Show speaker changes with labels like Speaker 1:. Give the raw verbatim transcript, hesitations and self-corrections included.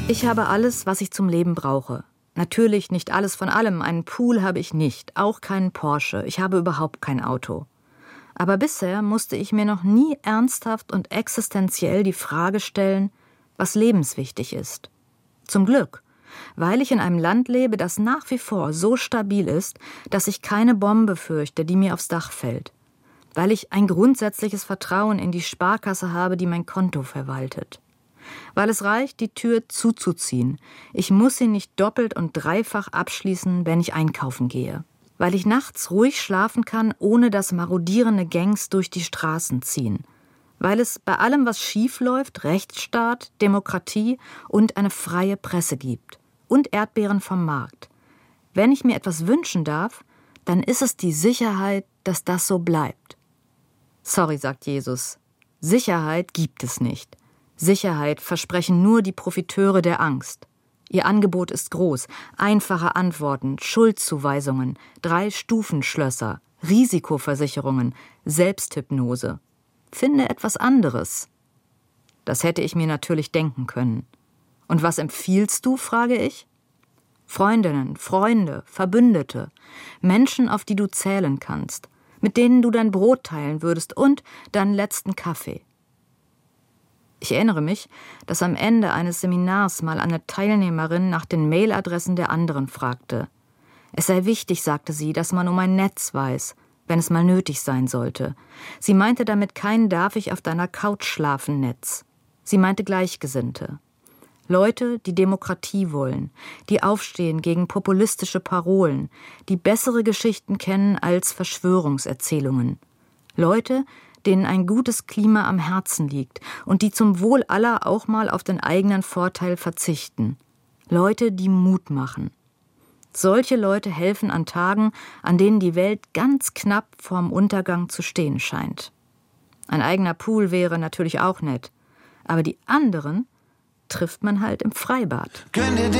Speaker 1: Ich habe alles, was ich zum Leben brauche. Natürlich nicht alles von allem. Einen Pool habe ich nicht, auch keinen Porsche. Ich habe überhaupt kein Auto. Aber bisher musste ich mir noch nie ernsthaft und existenziell die Frage stellen, was lebenswichtig ist. Zum Glück, weil ich in einem Land lebe, das nach wie vor so stabil ist, dass ich keine Bombe fürchte, die mir aufs Dach fällt. Weil ich ein grundsätzliches Vertrauen in die Sparkasse habe, die mein Konto verwaltet. Weil es reicht, die Tür zuzuziehen. Ich muss sie nicht doppelt und dreifach abschließen, wenn ich einkaufen gehe. Weil ich nachts ruhig schlafen kann, ohne dass marodierende Gangs durch die Straßen ziehen. Weil es bei allem, was schief läuft, Rechtsstaat, Demokratie und eine freie Presse gibt. Und Erdbeeren vom Markt. Wenn ich mir etwas wünschen darf, dann ist es die Sicherheit, dass das so bleibt. Sorry, sagt Jesus. Sicherheit gibt es nicht. Sicherheit versprechen nur die Profiteure der Angst. Ihr Angebot ist groß. Einfache Antworten, Schuldzuweisungen, Drei-Stufen-Schlösser, Risikoversicherungen, Selbsthypnose. Finde etwas anderes. Das hätte ich mir natürlich denken können. Und was empfiehlst du, frage ich? Freundinnen, Freunde, Verbündete, Menschen, auf die du zählen kannst, mit denen du dein Brot teilen würdest und deinen letzten Kaffee. Ich erinnere mich, dass am Ende eines Seminars mal eine Teilnehmerin nach den Mailadressen der anderen fragte. Es sei wichtig, sagte sie, dass man um ein Netz weiß, wenn es mal nötig sein sollte. Sie meinte damit kein Darf ich auf deiner Couch schlafen Netz. Sie meinte Gleichgesinnte. Leute, die Demokratie wollen, die aufstehen gegen populistische Parolen, die bessere Geschichten kennen als Verschwörungserzählungen. Leute, denen ein gutes Klima am Herzen liegt und die zum Wohl aller auch mal auf den eigenen Vorteil verzichten. Leute, die Mut machen. Solche Leute helfen an Tagen, an denen die Welt ganz knapp vorm Untergang zu stehen scheint. Ein eigener Pool wäre natürlich auch nett, aber die anderen trifft man halt im Freibad.